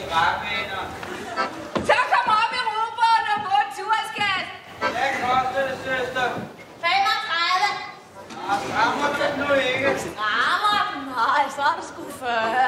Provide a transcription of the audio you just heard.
træpænder. Så kom op i robåden og få en turskat. Hvad koster det, søster? 35. Rammer den nu ikke? Rammer den? Nej, så er det sgu 40.